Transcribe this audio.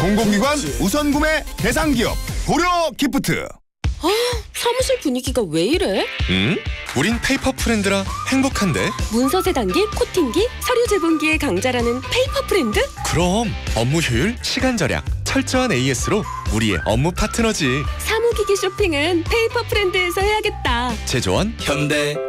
공공기관 우선 구매 대상 기업 고려 기프트. 사무실 분위기가 왜 이래? 우린 페이퍼 프렌드라 행복한데. 문서세 단기, 코팅기, 서류 제본기의 강자라는 페이퍼 프렌드? 그럼 업무 효율, 시간 절약, 철저한 AS로 우리의 업무 파트너지. 사무기기 쇼핑은 페이퍼 프렌드에서 해야겠다. 제조원 현대.